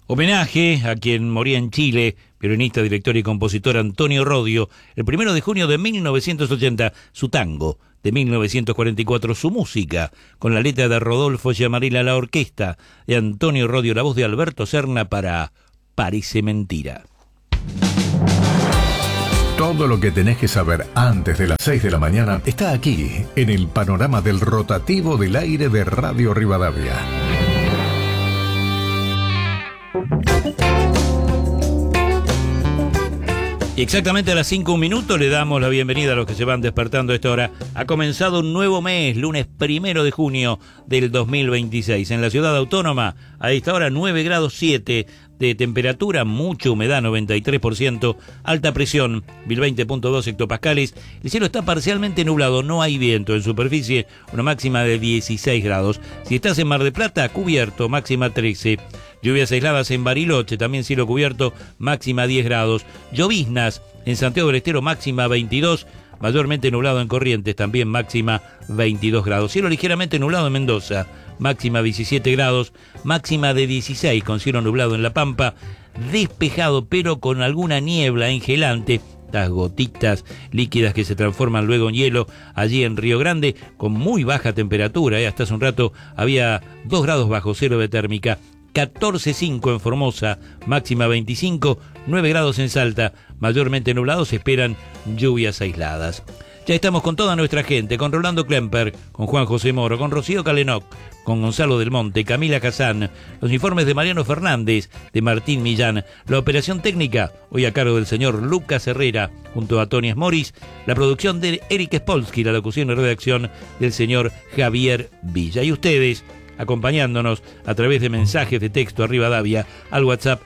Homenaje a quien moría en Chile, violinista, director y compositor Antonio Rodio, el 1 de junio de 1980, su tango, de 1944, su música, con la letra de Rodolfo Giamarella, la orquesta de Antonio Rodio, la voz de Alberto Serna para Parece Mentira. Todo lo que tenés que saber antes de las 6 de la mañana está aquí, en el panorama del rotativo del aire de Radio Rivadavia. Y exactamente a las 5:01 le damos la bienvenida a los que se van despertando a esta hora. Ha comenzado un nuevo mes, lunes 1 de junio del 2026. En la ciudad autónoma, a esta hora 9 grados 7 de temperatura, mucha humedad, 93%, alta presión, 1020.2 hectopascales. El cielo está parcialmente nublado, no hay viento. En superficie, una máxima de 16 grados. Si estás en Mar del Plata, cubierto, máxima 13. Lluvias aisladas en Bariloche, también cielo cubierto, máxima 10 grados. Lloviznas en Santiago del Estero, máxima 22. Mayormente nublado en Corrientes, también máxima 22 grados. Cielo ligeramente nublado en Mendoza, máxima 17 grados. Máxima de 16 con cielo nublado en La Pampa. Despejado pero con alguna niebla engelante. Estas gotitas líquidas que se transforman luego en hielo allí en Río Grande, con muy baja temperatura. Hasta hace un rato había 2 grados bajo cero de térmica. 14,5 en Formosa, máxima 25, 9 grados en Salta, mayormente nublados, se esperan lluvias aisladas. Ya estamos con toda nuestra gente, con Rolando Klemper, con Juan José Moro, con Rocío Calenoc, con Gonzalo del Monte, Camila Hassan, los informes de Mariano Fernández, de Martín Millán, la operación técnica, hoy a cargo del señor Lucas Herrera, junto a Tony Moris, la producción de Eric Spolsky, la locución y redacción del señor Javier Villa. Y ustedes, acompañándonos a través de mensajes de texto a Rivadavia al WhatsApp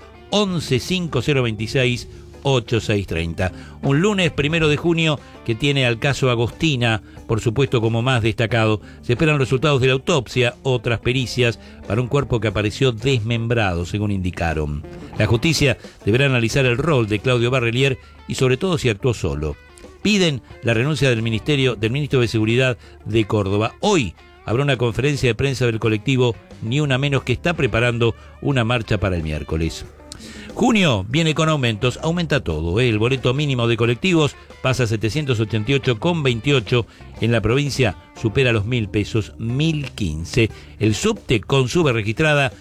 1150268630. Un lunes 1 de junio que tiene al caso Agostina, por supuesto, como más destacado. Se esperan resultados de la autopsia, otras pericias para un cuerpo que apareció desmembrado, según indicaron. La justicia deberá analizar el rol de Claudio Barrelier y sobre todo si actuó solo. Piden la renuncia del ministro de Seguridad de Córdoba. Hoy habrá una conferencia de prensa del colectivo Ni Una Menos, que está preparando una marcha para el miércoles. Junio viene con aumentos, aumenta todo. El boleto mínimo de colectivos pasa a 788,28. En la provincia supera los 1.000 pesos, 1.015. El subte con sube registrada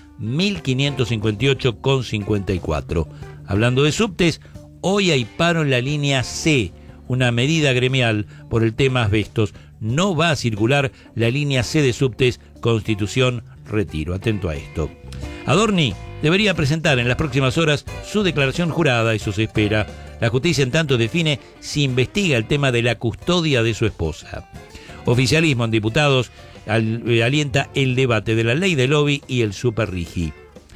1.558,54. Hablando de subtes, hoy hay paro en la línea C, una medida gremial por el tema asbestos. No va a circular la línea C de subtes Constitución Retiro. Atento a esto. Adorni debería presentar en las próximas horas su declaración jurada y se espera. La justicia, en tanto, define si investiga el tema de la custodia de su esposa. Oficialismo en diputados alienta el debate de la ley de lobby y el superrigi.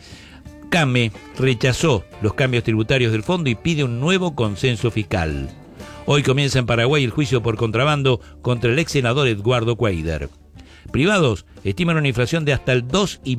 CAME rechazó los cambios tributarios del fondo y pide un nuevo consenso fiscal. Hoy comienza en Paraguay el juicio por contrabando contra el ex senador Eduardo Cuader. Privados estiman una inflación de hasta el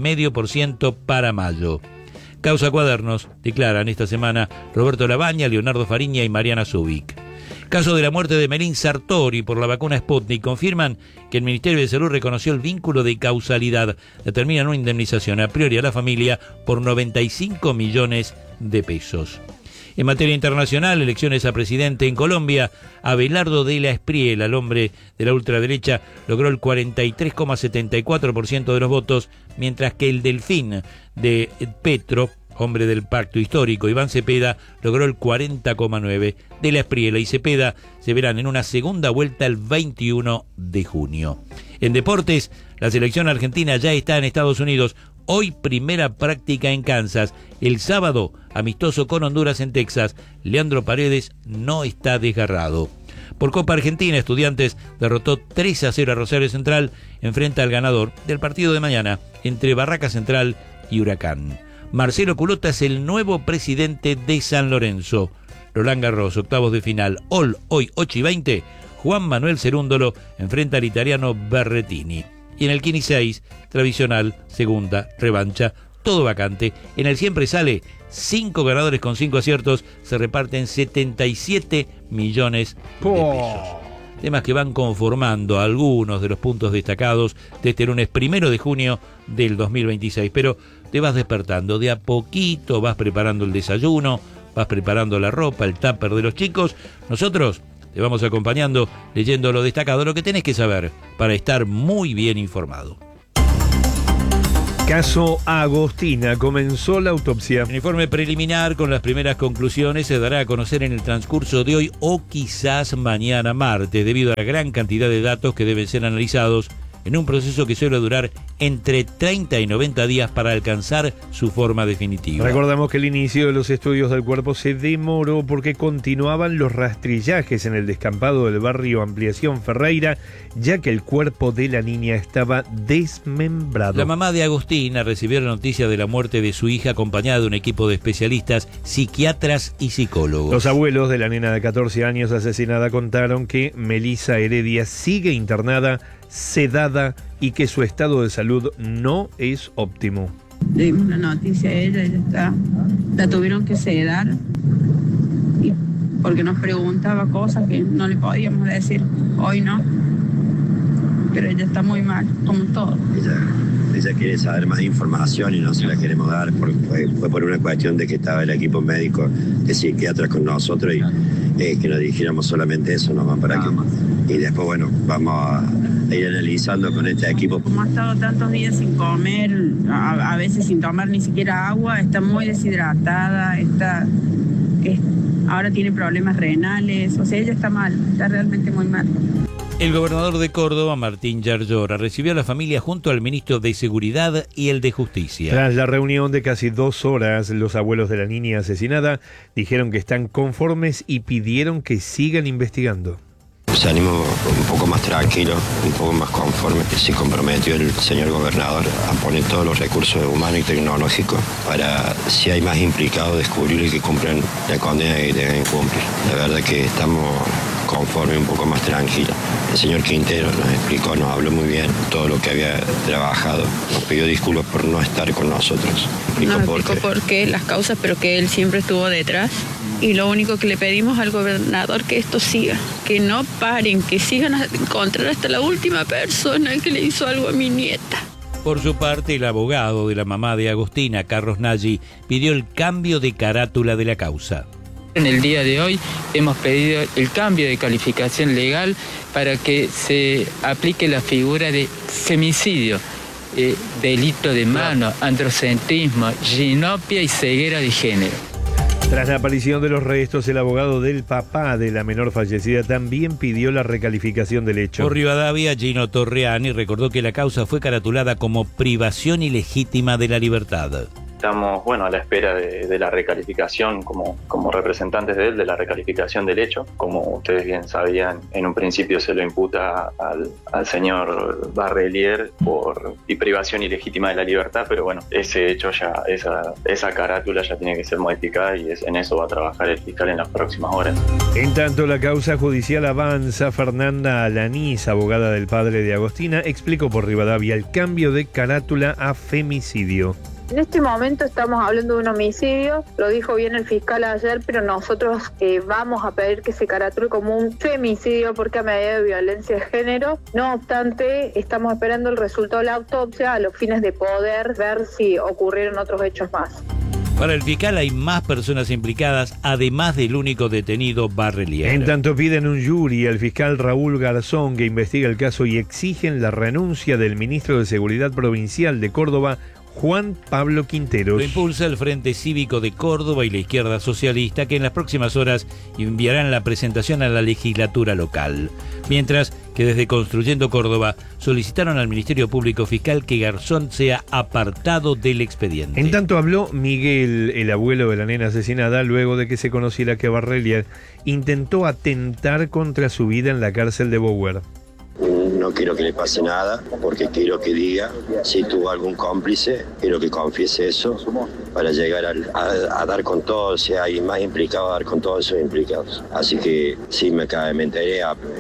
2,5% para mayo. Causa Cuadernos declaran esta semana Roberto Labaña, Leonardo Fariña y Mariana Zubik. Caso de la muerte de Merín Sartori por la vacuna Sputnik. Confirman que el Ministerio de Salud reconoció el vínculo de causalidad. Determinan una indemnización a priori a la familia por 95 millones de pesos. En materia internacional, elecciones a presidente en Colombia. Abelardo de la Espriel, el hombre de la ultraderecha, logró el 43,74% de los votos, mientras que el delfín de Petro, hombre del pacto histórico, Iván Cepeda, logró el 40,9%. De la Espriel y Cepeda se verán en una segunda vuelta el 21 de junio. En deportes, la selección argentina ya está en Estados Unidos. Hoy primera práctica en Kansas. El sábado, amistoso con Honduras en Texas. Leandro Paredes no está desgarrado. Por Copa Argentina, Estudiantes derrotó 3-0 a Rosario Central. Enfrenta al ganador del partido de mañana entre Barraca Central y Huracán. Marcelo Culota es el nuevo presidente de San Lorenzo. Roland Garros, octavos de final. Hoy 8:20, Juan Manuel Cerúndolo enfrenta al italiano Berrettini. Y en el 15-6, tradicional, segunda, revancha, todo vacante. En el siempre sale 5 ganadores con 5 aciertos, se reparten 77 millones de pesos. Temas que van conformando algunos de los puntos destacados de este lunes 1 de junio del 2026. Pero te vas despertando. De a poquito vas preparando el desayuno, vas preparando la ropa, el tupper de los chicos. Nosotros te vamos acompañando, leyendo lo destacado, lo que tenés que saber para estar muy bien informado. Caso Agostina, comenzó la autopsia. El informe preliminar con las primeras conclusiones se dará a conocer en el transcurso de hoy o quizás mañana martes, debido a la gran cantidad de datos que deben ser analizados en un proceso que suele durar entre 30 y 90 días para alcanzar su forma definitiva. Recordamos que el inicio de los estudios del cuerpo se demoró porque continuaban los rastrillajes en el descampado del barrio Ampliación Ferreira, ya que el cuerpo de la niña estaba desmembrado. La mamá de Agostina recibió la noticia de la muerte de su hija acompañada de un equipo de especialistas, psiquiatras y psicólogos. Los abuelos de la nena de 14 años asesinada contaron que Melissa Heredia sigue internada, sedada y que su estado de salud no es óptimo. Le dimos la noticia a ella la tuvieron que sedar porque nos preguntaba cosas que no le podíamos decir, hoy no, pero ella está muy mal, como todo. Ella quiere saber más información y no se la queremos dar, fue por una cuestión de que estaba el equipo médico de psiquiatras con nosotros y que nos dijéramos solamente eso, nomás para que... Y después, bueno, vamos a ir analizando con este equipo. Como ha estado tantos días sin comer, a veces sin tomar ni siquiera agua, está muy deshidratada, ahora tiene problemas renales, o sea, ella está mal, está realmente muy mal. El gobernador de Córdoba, Martín Yarlora, recibió a la familia junto al ministro de Seguridad y el de Justicia. Tras la reunión de casi 2 horas, los abuelos de la niña asesinada dijeron que están conformes y pidieron que sigan investigando. Se animó un poco más tranquilo, un poco más conforme. Se comprometió el señor gobernador a poner todos los recursos humanos y tecnológicos para, si hay más implicados, descubrir y que cumplan la condena que deben cumplir. La verdad que estamos conformes, un poco más tranquilos. El señor Quintero nos explicó, nos habló muy bien todo lo que había trabajado. Nos pidió disculpas por no estar con nosotros. Explicó por qué, las causas, pero que él siempre estuvo detrás. Y lo único que le pedimos al gobernador que esto siga, que no paren, que sigan a encontrar hasta la última persona que le hizo algo a mi nieta. Por su parte, el abogado de la mamá de Agostina, Carlos Nagy, pidió el cambio de carátula de la causa. En el día de hoy hemos pedido el cambio de calificación legal para que se aplique la figura de femicidio, delito de mano, androcentrismo, ginopia y ceguera de género. Tras la aparición de los restos, el abogado del papá de la menor fallecida también pidió la recalificación del hecho. Por Rivadavia, Gino Torriani recordó que la causa fue caratulada como privación ilegítima de la libertad. Estamos, a la espera de la recalificación como representantes de él, de la recalificación del hecho. Como ustedes bien sabían, en un principio se lo imputa al señor Barrelier por privación ilegítima de la libertad, pero ese hecho ya, esa carátula ya tiene que ser modificada y en eso va a trabajar el fiscal en las próximas horas. En tanto, la causa judicial avanza. Fernanda Alanís, abogada del padre de Agostina, explicó por Rivadavia el cambio de carátula a femicidio. En este momento estamos hablando de un homicidio, lo dijo bien el fiscal ayer, pero nosotros vamos a pedir que se caratule como un femicidio porque a medida de violencia de género. No obstante, estamos esperando el resultado de la autopsia a los fines de poder ver si ocurrieron otros hechos más. Para el fiscal hay más personas implicadas, además del único detenido Barrelier. En tanto, piden un jury al fiscal Raúl Garzón que investiga el caso y exigen la renuncia del ministro de Seguridad Provincial de Córdoba, Juan Pablo Quinteros. Lo impulsa el Frente Cívico de Córdoba y la izquierda socialista, que en las próximas horas enviarán la presentación a la legislatura local. Mientras que desde Construyendo Córdoba solicitaron al Ministerio Público Fiscal que Garzón sea apartado del expediente. En tanto, habló Miguel, el abuelo de la nena asesinada, luego de que se conociera que Barrelier intentó atentar contra su vida en la cárcel de Bower. No quiero que le pase nada, porque quiero que diga si tuvo algún cómplice, quiero que confiese eso, para llegar a dar con todos, si hay más implicados, a dar con todos esos implicados. Así que sí, me enteré,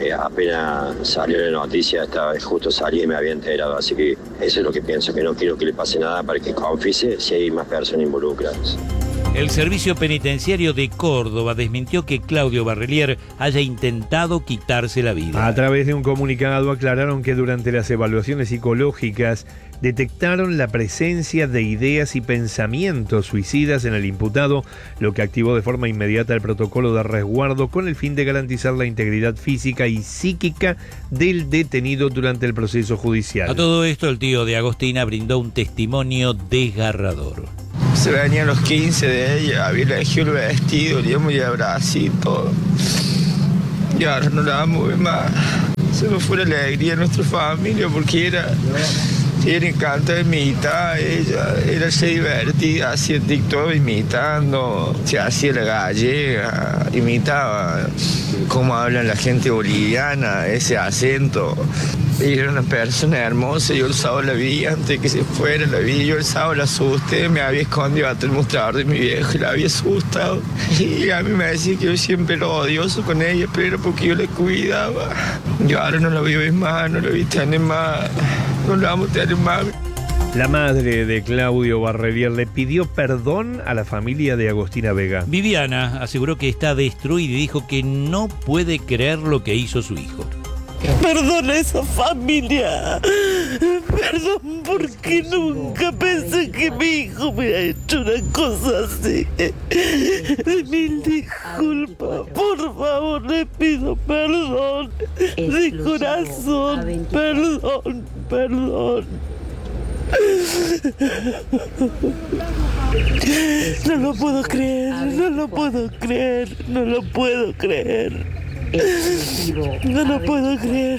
apenas salió la noticia, justo salí y me había enterado, así que eso es lo que pienso, que no quiero que le pase nada para que confiese si hay más personas involucradas. El Servicio Penitenciario de Córdoba desmintió que Claudio Barrelier haya intentado quitarse la vida. A través de un comunicado aclararon que durante las evaluaciones psicológicas detectaron la presencia de ideas y pensamientos suicidas en el imputado, lo que activó de forma inmediata el protocolo de resguardo con el fin de garantizar la integridad física y psíquica del detenido durante el proceso judicial. A todo esto, el tío de Agostina brindó un testimonio desgarrador. Se venían los 15 de ella, había elegido el vestido, íbamos a Brasil, todo. Y ahora no la vamos a ver más. Se nos fue la alegría de nuestra familia porque era encantada de imitar, ella se divertía, hacía TikTok imitando, se hacía la gallega, imitaba cómo habla la gente boliviana, ese acento. Era una persona hermosa, yo el sábado la vi, antes de que se fuera la vi, yo el sábado la asusté, me había escondido hasta el mostrador de mi viejo y la había asustado. Y a mí me decía que yo siempre lo odioso con ella, pero era porque yo la cuidaba. Yo ahora no la voy a ver más, no la voy a tener más, no la vamos a tener más. La madre de Claudio Barrevier le pidió perdón a la familia de Agostina Vega. Viviana aseguró que está destruida y dijo que no puede creer lo que hizo su hijo. Perdón a esa familia. Perdón porque nunca pensé que mi hijo me ha hecho una cosa así. Mil disculpas. Por favor, le pido perdón. De corazón. Perdón. No lo puedo creer. No lo puedo creer.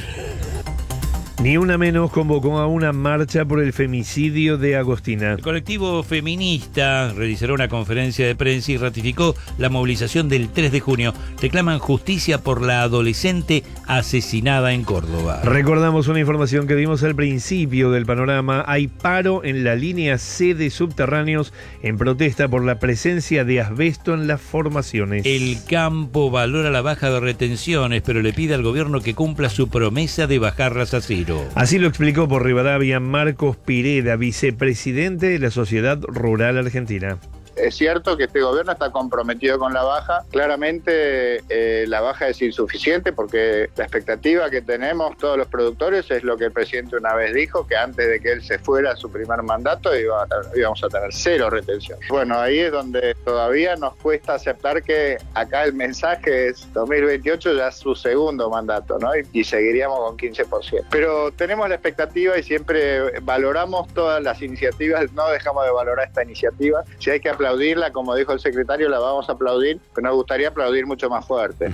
Ni una menos convocó a una marcha por el femicidio de Agostina. El colectivo feminista realizará una conferencia de prensa y ratificó la movilización del 3 de junio. Reclaman justicia por la adolescente asesinada en Córdoba. Recordamos una información que dimos al principio del panorama. Hay paro en la línea C de subterráneos en protesta por la presencia de asbesto en las formaciones. El campo valora la baja de retenciones, pero le pide al gobierno que cumpla su promesa de bajarlas a cero. Así lo explicó por Rivadavia Marcos Pireda, vicepresidente de la Sociedad Rural Argentina. Es cierto que este gobierno está comprometido con la baja. Claramente la baja es insuficiente porque la expectativa que tenemos todos los productores es lo que el presidente una vez dijo, que antes de que él se fuera a su primer mandato íbamos a tener cero retención. Bueno, ahí es donde todavía nos cuesta aceptar que acá el mensaje es 2028 ya es su segundo mandato, ¿no? Y seguiríamos con 15%. Pero tenemos la expectativa y siempre valoramos todas las iniciativas, no dejamos de valorar esta iniciativa. Si hay que aplaudirla, como dijo el secretario, la vamos a aplaudir, pero nos gustaría aplaudir mucho más fuerte.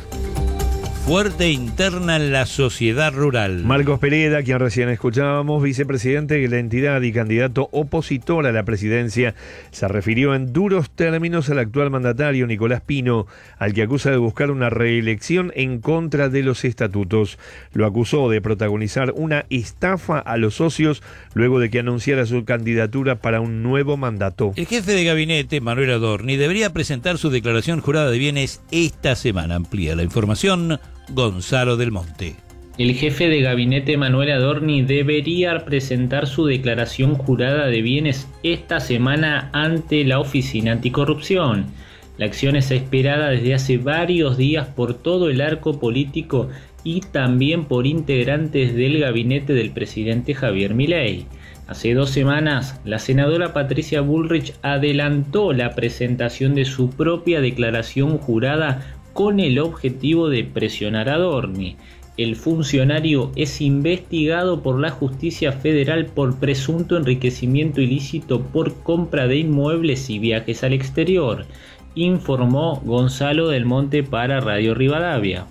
Fuerte interna en la sociedad rural. Marcos Pereda, quien recién escuchábamos, vicepresidente de la entidad y candidato opositor a la presidencia, se refirió en duros términos al actual mandatario Nicolás Pino, al que acusa de buscar una reelección en contra de los estatutos. Lo acusó de protagonizar una estafa a los socios luego de que anunciara su candidatura para un nuevo mandato. El jefe de gabinete, Manuel Adorni, debería presentar su declaración jurada de bienes esta semana. Amplía la información Gonzalo del Monte. El jefe de gabinete Manuel Adorni debería presentar su declaración jurada de bienes esta semana ante la Oficina Anticorrupción. La acción es esperada desde hace varios días por todo el arco político y también por integrantes del gabinete del presidente Javier Milei. Hace 2 semanas, la senadora Patricia Bullrich adelantó la presentación de su propia declaración jurada con el objetivo de presionar a Adorni. El funcionario es investigado por la Justicia Federal por presunto enriquecimiento ilícito por compra de inmuebles y viajes al exterior, informó Gonzalo del Monte para Radio Rivadavia.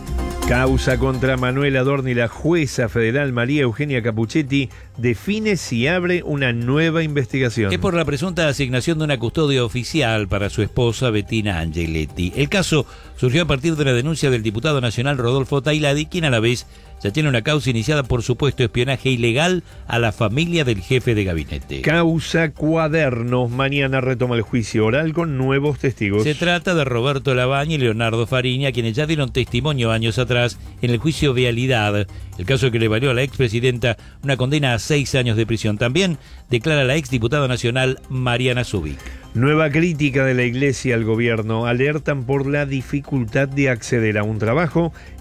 Causa contra Manuel Adorni. La jueza federal María Eugenia Capuchetti define si abre una nueva investigación. Es por la presunta asignación de una custodia oficial para su esposa Bettina Angeletti. El caso surgió a partir de la denuncia del diputado nacional Rodolfo Tailadi, quien a la vez ya tiene una causa iniciada por supuesto espionaje ilegal a la familia del jefe de gabinete. Causa Cuadernos. Mañana retoma el juicio oral con nuevos testigos. Se trata de Roberto Labaña y Leonardo Fariña, quienes ya dieron testimonio años atrás en el juicio Vialidad, el caso que le valió a la expresidenta una condena a 6 años de prisión. También declara la exdiputada nacional Mariana Zubik. Nueva crítica de la Iglesia al gobierno. Alertan por la dificultad de acceder a un trabajo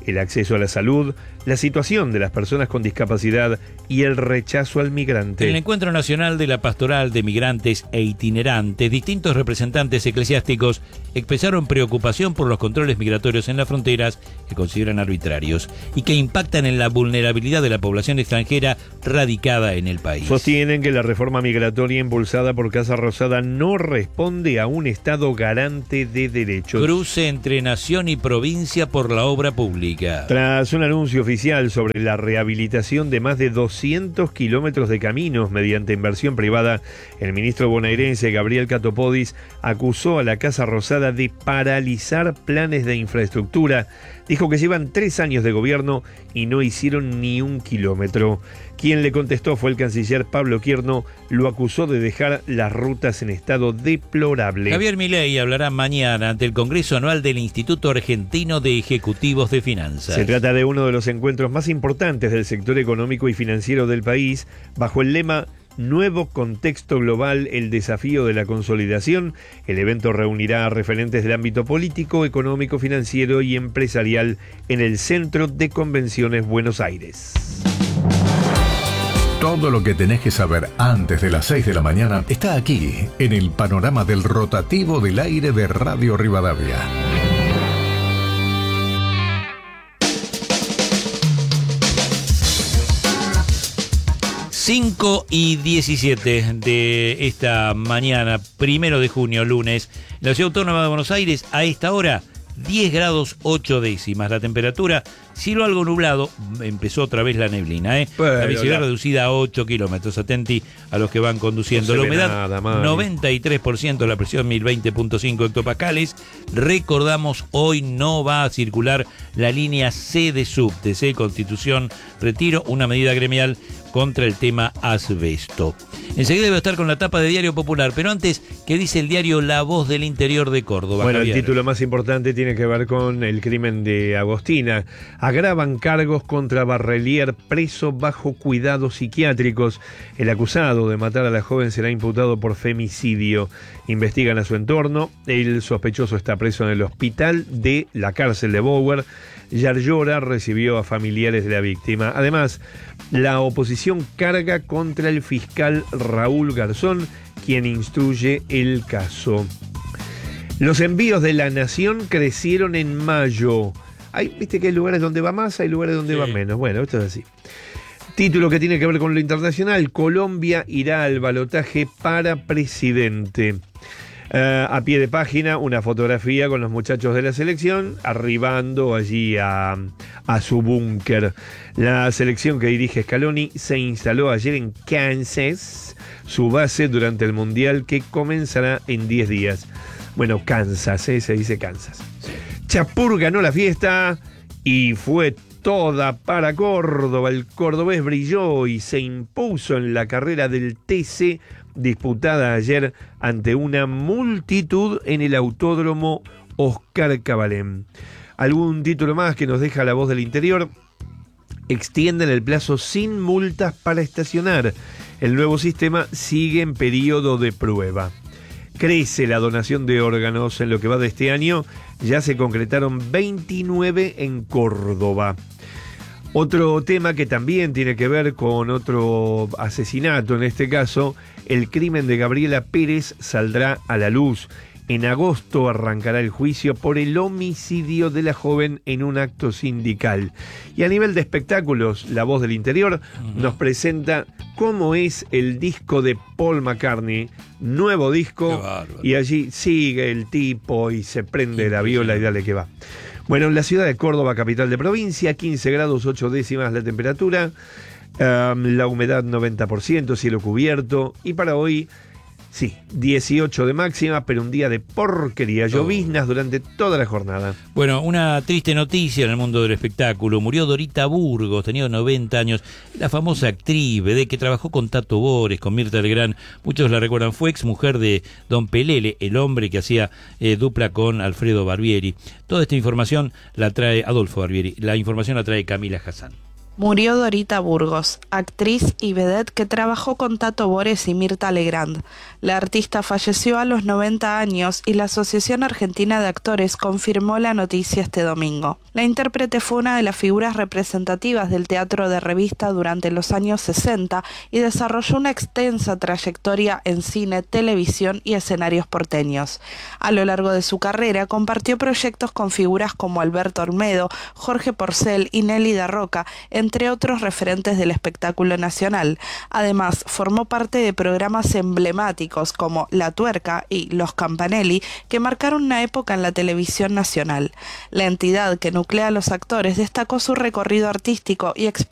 el acceso a la salud, la situación de las personas con discapacidad y el rechazo al migrante. En el Encuentro Nacional de la Pastoral de Migrantes e Itinerantes, distintos representantes eclesiásticos expresaron preocupación por los controles migratorios en las fronteras que consideran arbitrarios y que impactan en la vulnerabilidad de la población extranjera radicada en el país. Sostienen que la reforma migratoria impulsada por Casa Rosada no responde a un Estado garante de derechos. Cruce entre nación y provincia por la obra pública. Tras un anuncio oficial sobre la rehabilitación de más de 200 kilómetros de caminos mediante inversión privada, el ministro bonaerense Gabriel Catopodis acusó a la Casa Rosada de paralizar planes de infraestructura. Dijo que llevan 3 años de gobierno y no hicieron ni un kilómetro. Quien le contestó fue el canciller Pablo Quierno, lo acusó de dejar las rutas en estado deplorable. Javier Milei hablará mañana ante el Congreso Anual del Instituto Argentino de Ejecutivos de Finanzas. Se trata de uno de los encuentros más importantes del sector económico y financiero del país, bajo el lema Nuevo contexto global, el desafío de la consolidación. El evento reunirá a referentes del ámbito político, económico, financiero y empresarial en el Centro de Convenciones Buenos Aires. Todo lo que tenés que saber antes de las 6 de la mañana está aquí, en el panorama del rotativo del aire de Radio Rivadavia. Cinco y 17 de esta mañana, 1 de junio, lunes, en la Ciudad Autónoma de Buenos Aires, a esta hora, 10 grados 8 décimas. La temperatura, cielo algo nublado, empezó otra vez la neblina, la visibilidad reducida a 8 kilómetros. Atenti a los que van conduciendo. La humedad, 93%, la presión 1020.5 hectopascales. Recordamos, hoy no va a circular la línea C de subtes, Constitución, Retiro, una medida gremial contra el tema asbesto. Enseguida debe estar con la tapa de Diario Popular, pero antes, ¿qué dice el diario La Voz del Interior de Córdoba? Bueno, Javier? El título más importante tiene que ver con el crimen de Agostina. Agravan cargos contra Barrelier, preso bajo cuidados psiquiátricos. El acusado de matar a la joven será imputado por femicidio. Investigan a su entorno. El sospechoso está preso en el hospital de la cárcel de Bower. Yarlora recibió a familiares de la víctima. Además, la oposición carga contra el fiscal Raúl Garzón, quien instruye el caso. Los envíos de La Nación crecieron en mayo. Viste que hay lugares donde va más, hay lugares donde va menos. Bueno, esto es así. Título que tiene que ver con lo internacional. Colombia irá al balotaje para presidente. A pie de página, una fotografía con los muchachos de la selección arribando allí a su búnker. La selección que dirige Scaloni se instaló ayer en Kansas, su base durante el Mundial que comenzará en 10 días. Bueno, Kansas, se dice Kansas. Chapur ganó la fiesta y fue toda para Córdoba. El cordobés brilló y se impuso en la carrera del TC disputada ayer ante una multitud en el Autódromo Oscar Cabalén. Algún título más que nos deja La Voz del Interior. Extienden el plazo sin multas para estacionar. El nuevo sistema sigue en periodo de prueba. Crece la donación de órganos. En lo que va de este año ya se concretaron 29 en Córdoba. Otro tema que también tiene que ver con otro asesinato, en este caso, el crimen de Gabriela Pérez saldrá a la luz. En agosto arrancará el juicio por el homicidio de la joven en un acto sindical. Y a nivel de espectáculos, La Voz del Interior nos presenta cómo es el disco de Paul McCartney, nuevo disco, y allí sigue el tipo y se prende la viola y dale que va. Bueno, en la ciudad de Córdoba, capital de provincia, 15 grados 8 décimas la temperatura, la humedad 90%, cielo cubierto, y para hoy, sí, 18 de máxima, pero un día de porquería, lloviznas durante toda la jornada. Bueno, una triste noticia en el mundo del espectáculo. Murió Dorita Burgos, tenía 90 años, la famosa actriz, vedette, que trabajó con Tato Bores, con Mirta Legrand, muchos la recuerdan, fue ex mujer de Don Pelele, el hombre que hacía dupla con Alfredo Barbieri. Toda esta información la trae Adolfo Barbieri, la información la trae Camila Hassan. Murió Dorita Burgos, actriz y vedette que trabajó con Tato Bores y Mirta Legrand. La artista falleció a los 90 años y la Asociación Argentina de Actores confirmó la noticia este domingo. La intérprete fue una de las figuras representativas del teatro de revista durante los años 60 y desarrolló una extensa trayectoria en cine, televisión y escenarios porteños. A lo largo de su carrera compartió proyectos con figuras como Alberto Olmedo, Jorge Porcel y Nelly da Roca, entre otros referentes del espectáculo nacional. Además, formó parte de programas emblemáticos como La Tuerca y Los Campanelli, que marcaron una época en la televisión nacional. La entidad que nuclea a los actores destacó su recorrido artístico y